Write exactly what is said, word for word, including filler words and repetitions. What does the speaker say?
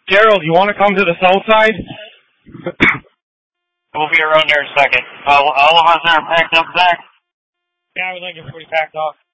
Gerald, you want to come to the south side? We'll be around there in a second. Uh, all of us are packed up, Zach? Yeah, we'd like to be packed up.